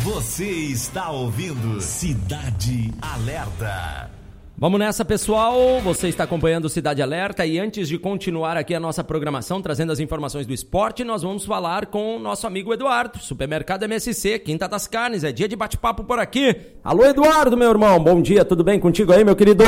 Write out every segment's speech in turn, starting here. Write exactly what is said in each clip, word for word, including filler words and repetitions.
Você está ouvindo Cidade Alerta. Vamos nessa, pessoal. Você está acompanhando Cidade Alerta e antes de continuar aqui a nossa programação, trazendo as informações do esporte, nós vamos falar com o nosso amigo Eduardo, Supermercado M S C, Quinta das Carnes, é dia de bate-papo por aqui. Alô, Eduardo, meu irmão, bom dia, tudo bem contigo aí, meu querido?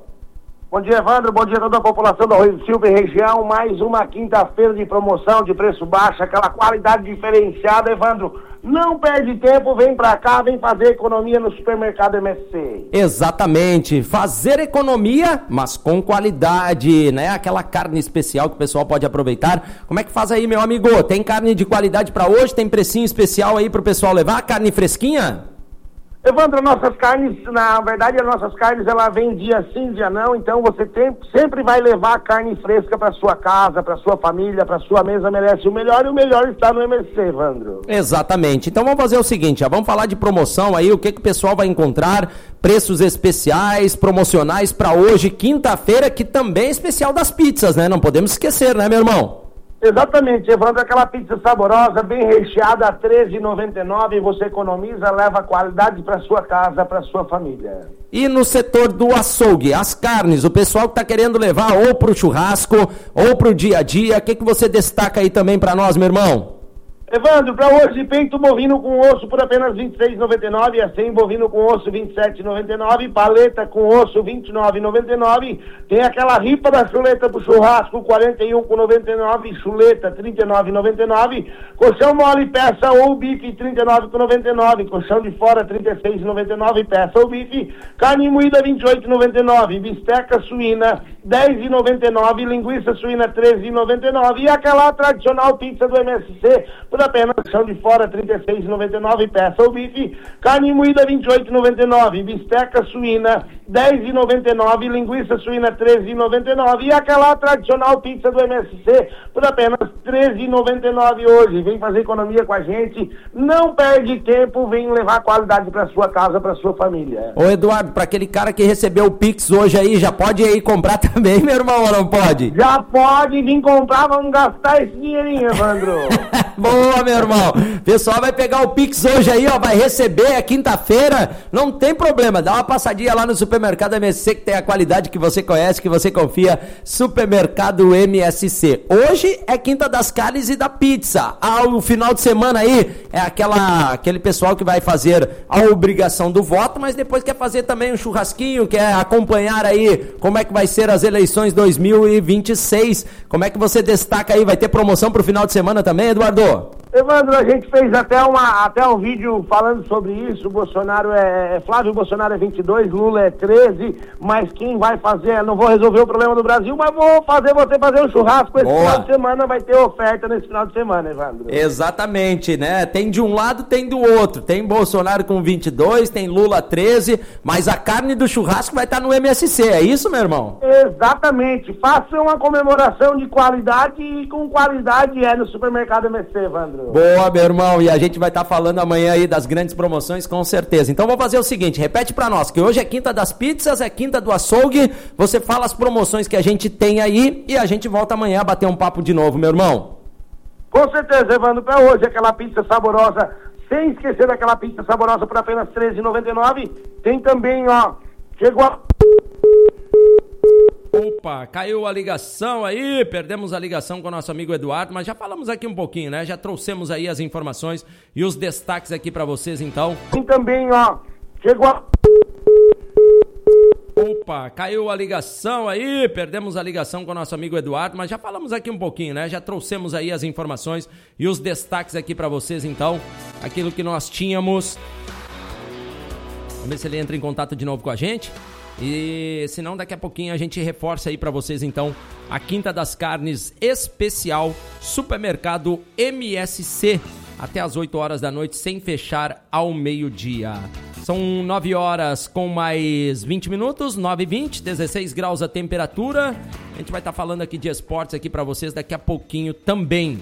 Bom dia, Evandro, bom dia a toda a população do Arroio do Silva e região, mais uma quinta-feira de promoção de preço baixo, aquela qualidade diferenciada, Evandro. Não perde tempo, vem pra cá, vem fazer economia no Supermercado M S C. Exatamente, fazer economia, mas com qualidade, né? Aquela carne especial que o pessoal pode aproveitar. Como é que faz aí, meu amigo? Tem carne de qualidade pra hoje? Tem precinho especial aí pro pessoal levar? Carne fresquinha? Evandro, nossas carnes, na verdade, as nossas carnes, ela vem dia sim, dia não, então você tem, sempre vai levar carne fresca para sua casa, para sua família, para sua mesa, merece o melhor, e o melhor está no M S C, Evandro. Exatamente, então vamos fazer o seguinte, ó, vamos falar de promoção aí, o que, que o pessoal vai encontrar, preços especiais, promocionais para hoje, quinta-feira, que também é especial das pizzas, né? Não podemos esquecer, né, meu irmão? Exatamente, Evandro, aquela pizza saborosa, bem recheada, treze reais e noventa e nove centavos, você economiza, leva qualidade para sua casa, para sua família. E no setor do açougue, as carnes, o pessoal que está querendo levar ou para o churrasco, ou para o dia a dia, o que, que você destaca aí também para nós, meu irmão? Evandro, para hoje, peito bovino com osso por apenas vinte e seis reais e noventa e nove centavos, assim, bovino com osso vinte e sete reais e noventa e nove centavos, paleta com osso vinte e nove reais e noventa e nove centavos, tem aquela ripa da chuleta pro churrasco quarenta e um reais e noventa e nove centavos, chuleta trinta e nove reais e noventa e nove centavos, colchão mole peça ou bife trinta e nove reais e noventa e nove centavos, colchão de fora trinta e seis reais e noventa e nove centavos, peça ou bife, carne moída vinte e oito reais e noventa e nove centavos, bisteca suína dez reais e noventa e nove centavos, linguiça suína treze reais e noventa e nove centavos, e aquela tradicional pizza do M S C por apenas chão de fora trinta e seis reais e noventa e nove centavos, peça ou bife, carne moída vinte e oito reais e noventa e nove centavos, bisteca suína dez reais e noventa e nove centavos, linguiça suína treze reais e noventa e nove centavos, e aquela tradicional pizza do M S C por apenas treze reais e noventa e nove centavos hoje. Vem fazer economia com a gente, não perde tempo, vem levar qualidade para sua casa, para sua família. Ô Eduardo, para aquele cara que recebeu o Pix hoje aí, já pode ir comprar também, meu irmão, ou não pode? Já pode vir comprar, vamos gastar esse dinheirinho, Evandro. Boa, meu irmão. Pessoal vai pegar o Pix hoje aí, ó, vai receber, é quinta-feira, não tem problema, dá uma passadinha lá no Supermercado M S C, que tem a qualidade que você conhece, que você confia, Supermercado M S C. Hoje é Quinta das Carnes e da pizza. Ao final de semana aí, é aquela, aquele pessoal que vai fazer a obrigação do voto, mas depois quer fazer também um churrasquinho, quer acompanhar aí como é que vai ser as eleições dois mil e vinte e seis. Como é que você destaca aí? Vai ter promoção pro final de semana também, Eduardo? Evandro, a gente fez até, uma, até um vídeo falando sobre isso. O Bolsonaro é, Flávio Bolsonaro é vinte e dois, Lula é treze, mas quem vai fazer, não vou resolver o problema do Brasil, mas vou fazer você fazer um churrasco esse Boa. Final de semana, vai ter oferta nesse final de semana, Evandro. Exatamente, né? Tem de um lado, tem do outro. Tem Bolsonaro com vinte e dois, tem Lula treze, mas a carne do churrasco vai estar no M S C, é isso, meu irmão? Exatamente. Faça uma comemoração de qualidade e com qualidade é no Supermercado M S C, Evandro. Boa, meu irmão, e a gente vai estar tá falando amanhã aí das grandes promoções, com certeza. Então vou fazer o seguinte, repete pra nós, que hoje é quinta das pizzas, é quinta do açougue, você fala as promoções que a gente tem aí e a gente volta amanhã a bater um papo de novo, meu irmão. Com certeza, Evandro, pra hoje aquela pizza saborosa, sem esquecer daquela pizza saborosa por apenas treze reais e noventa e nove centavos, tem também, ó, chegou a... Opa, caiu a ligação aí, perdemos a ligação com o nosso amigo Eduardo, mas já falamos aqui um pouquinho, né? Já trouxemos aí as informações e os destaques aqui pra vocês, então. E também, ó, chegou a... Opa, caiu a ligação aí, perdemos a ligação com o nosso amigo Eduardo, mas já falamos aqui um pouquinho, né? Já trouxemos aí as informações e os destaques aqui pra vocês, então. Aquilo que nós tínhamos. Vamos ver se ele entra em contato de novo com a gente. E se não, daqui a pouquinho a gente reforça aí pra vocês, então, a Quinta das Carnes especial Supermercado M S C, até as oito horas da noite, sem fechar ao meio-dia. São nove horas com mais vinte minutos, nove e vinte, dezesseis graus a temperatura. A gente vai estar tá falando aqui de esportes aqui pra vocês daqui a pouquinho também.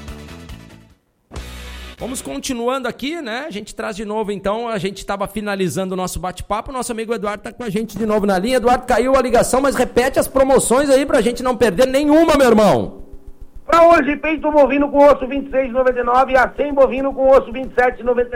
Vamos continuando aqui, né? A gente traz de novo, então, a gente estava finalizando o nosso bate-papo, nosso amigo Eduardo está com a gente de novo na linha. Eduardo, caiu a ligação, mas repete as promoções aí pra gente não perder nenhuma, meu irmão. Pra hoje, peito bovino com osso vinte e seis reais e noventa e nove centavos, a cem bovino com osso vinte e sete reais e noventa e nove centavos.